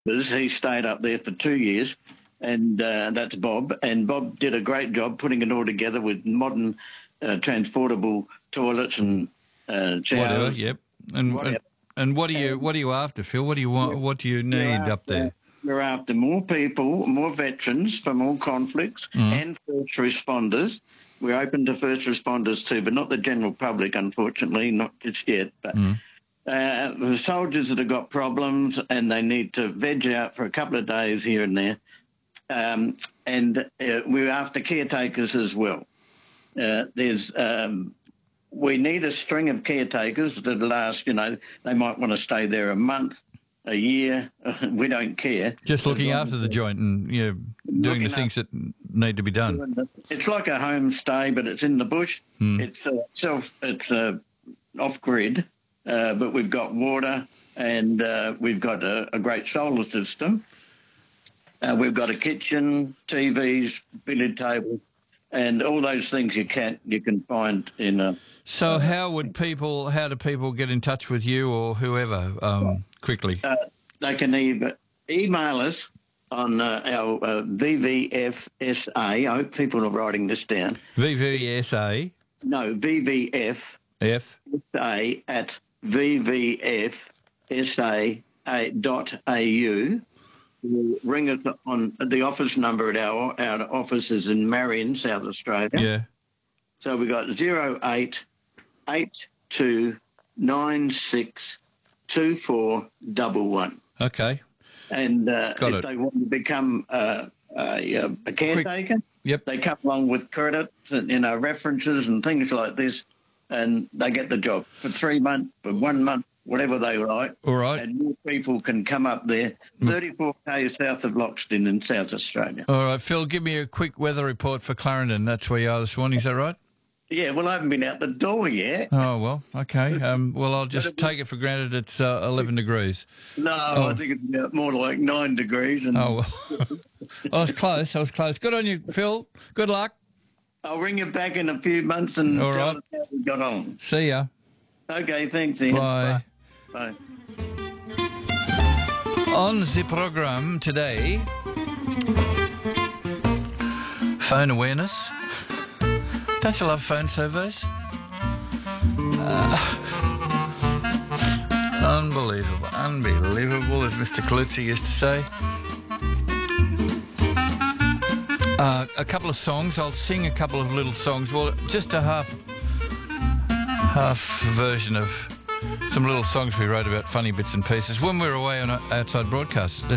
He stayed up there for 2 years, and that's Bob. And Bob did a great job putting it all together with modern transportable toilets and showers. Whatever, yep. And what are you after, Phil? What do you want? What do you need up there? We're after more people, more veterans from all conflicts, and first responders. We're open to first responders too, but not the general public, unfortunately, not just yet. But the soldiers that have got problems and they need to veg out for a couple of days here and there. And we're after caretakers as well. We need a string of caretakers that last, they might want to stay there a month, a year. We don't care. Just looking after the joint and doing the things that need to be done. It's like a homestay, but it's in the bush. It's off grid, but we've got water and we've got a great solar system. We've got a kitchen, TVs, billiard table, and all those things you can find in a. So how do people get in touch with you or whoever quickly? They can either email us on our VVFSA. I hope people are writing this down. VVSA? No, VVF. F? SA at vvfsa.au. Ring us on the office number at our offices in Marion, South Australia. Yeah. So we've got 0882962411. Okay. And if they want to become a caretaker, they come along with credits and references and things like this, and they get the job for 3 months, for 1 month, whatever they like. All right. And more people can come up there, 34 k's south of Loxton in South Australia. All right, Phil, give me a quick weather report for Clarendon. That's where you are this morning, is that right? Yeah, well, I haven't been out the door yet. Oh, well, okay. Well, I'll just take it for granted it's 11 degrees. No, I think it's more like 9 degrees. And well. I was close. Good on you, Phil. Good luck. I'll ring you back in a few months and tell us how we got on. See ya. Okay, thanks, Ian. Bye. Bye. On the program today, phone awareness. Don't you love phone surveys? Unbelievable, as Mr. Colucci used to say. A couple of songs. I'll sing a couple of little songs. Well, just a half version of some little songs we wrote about funny bits and pieces when we were away on outside broadcasts.